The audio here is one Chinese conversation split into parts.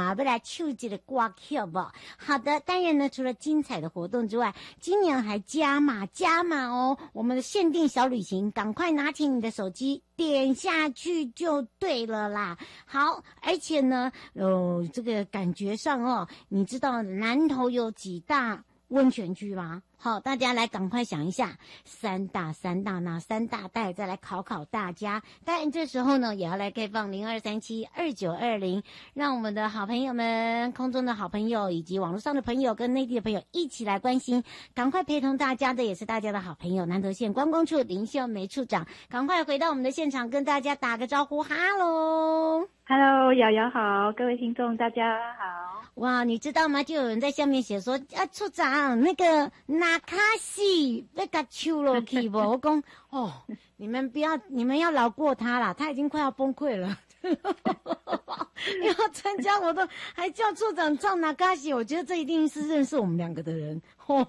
要来唱这个歌曲不？好的，当然呢，除了精彩的活动之外，今年还加码哦！我们的限定小旅行，赶快拿起你的手机，点下去就对了啦。好，而且呢，这个感觉上哦，你知道南投有几大温泉区吗？好，大家来赶快想一下，三大哪三大带，再来考大家。当然这时候呢，也要来开放02372920，让我们的好朋友们、空中的好朋友以及网络上的朋友跟内地的朋友一起来关心。赶快陪同大家的也是大家的好朋友，南投县观光处林秀梅处长，赶快回到我们的现场，跟大家打个招呼，哈喽。 Hello， 瑶瑶好，各位听众大家好。 哇，你知道吗？就有人在下面写说，处长那个那卡西那个秋落去不？我讲哦，你们要饶过他啦，他已经快要崩溃了。要参加活动还叫处长唱那卡西，我觉得这一定是认识我们两个的人。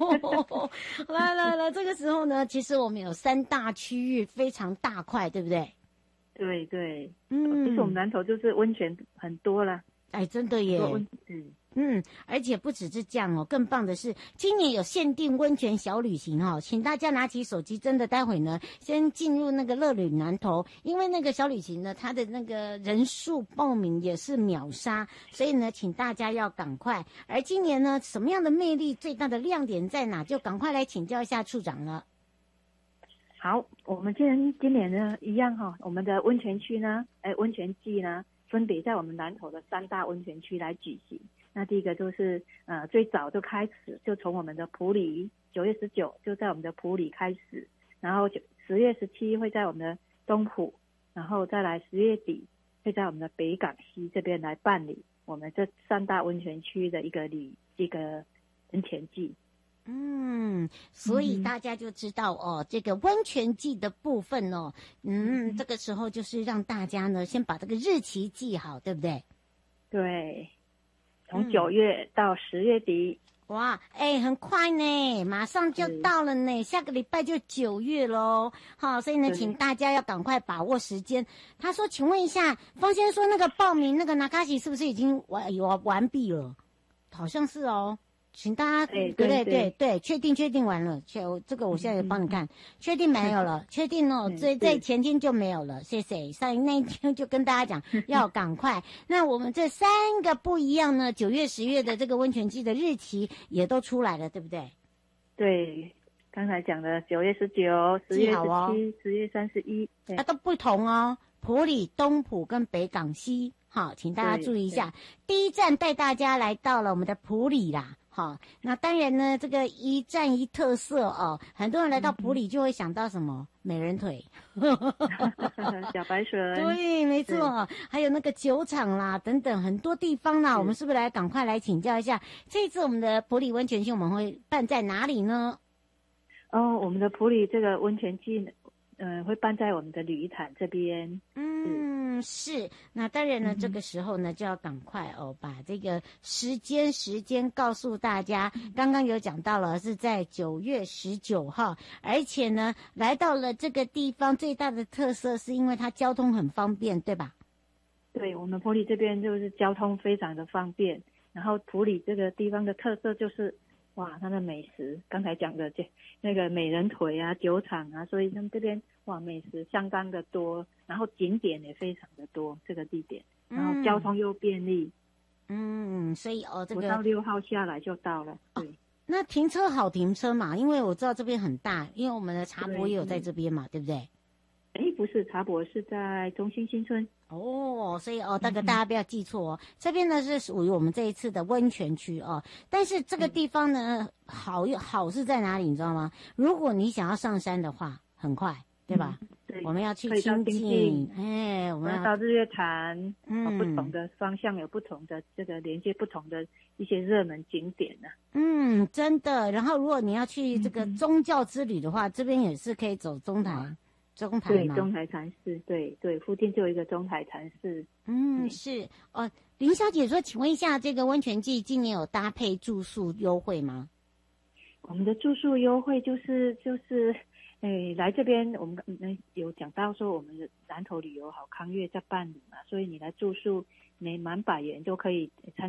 来，这个时候呢，其实我们有3大区域，非常大块，对不对？ 对，其实我们南投就是温泉很多啦。 哎，真的耶。而且不只是这样哦，更棒的是今年有限定温泉小旅行哦，请大家拿起手机，真的待会呢先进入那个乐旅南投，因为那个小旅行呢，它的那个人数报名也是秒杀，所以呢，请大家要赶快。而今年呢，什么样的魅力最大的亮点在哪？就赶快来请教一下处长了。 好，我们今年呢一样哈，我们的温泉区呢，温泉季呢，分别在我们南投的3大温泉区来举行。那第一个就是最早就开始，就从我们的埔里，9月19就在我们的埔里开始，然后10月17会在我们的东埔，然后再来10月底会在我们的北港西这边来办理我们这3大温泉区的一个温泉季。 所以大家就知道哦，这个温泉季的部分哦，这个时候就是让大家呢先把这个日期记好，对不对？ 对，从9月到10月底。 哇，很快呢，马上就到了呢，下个礼拜就9月咯。好，所以呢，请大家要赶快把握时间。他说，请问一下，方先生说那个报名那个纳卡西是不是已经完毕了？好像是哦。请大家对，确定完了，这个我现在也帮你看，确定没有了，确定哦，在前天就没有了，谢谢。上那一天就跟大家讲要赶快。那我们这3个不一样呢，9月、10月的这个温泉季的日期也都出来了，对不对？ 对，刚才讲的9月19、10月17、10月31， 它都不同哦，埔里、东埔跟北港西。好，请大家注意一下，第一站带大家来到了我们的埔里啦。好，那当然呢，这个一站一特色哦，很多人来到埔里就会想到什么美人腿、 小白蛇， 对，没错，还有那个酒厂啦，等等很多地方啦，我们是不是赶快来请教一下，这一次我们的埔里温泉季我们会办在哪里呢？ 我们的埔里这个温泉季会办在我们的旅潭这边。 是。那当然呢，这个时候呢就要赶快把这个时间告诉大家。刚刚有讲到了是在9月19号，而且呢来到了这个地方，最大的特色是因为它交通很方便，对吧？ 对，我们埔里这边就是交通非常的方便，然后埔里这个地方的特色就是哇，它的美食，刚才讲的那个美人腿啊、酒厂啊，所以他们这边哇美食相当的多，然后景点也非常的多，这个地点，然后交通又便利。 所以这个 5到6号下来就到了。对， 那停车好停车嘛？因为我知道这边很大，因为我们的茶博也有在这边嘛，对不对？ 不是，茶博是在中心新村。 所以这个大家不要记错哦。这边呢是属于我们这一次的温泉区哦，但是这个地方呢好是在哪里，你知道吗？如果你想要上山的话，很快，对吧？ 对， 我们要去清境，我们要到日月潭，不同的方向有不同的这个连接不同的一些热门景点呢。 真的。然后如果你要去这个宗教之旅的话，这边也是可以走中台。 对，中台禅寺，对，附近就有一个中台禅寺。 是林小姐说，请问一下，这个温泉季今年有搭配住宿优惠吗？ 我们的住宿优惠就是来这边我们有讲到说我们的南投旅游好康月在办理嘛，所以你来住宿每满100元就可以参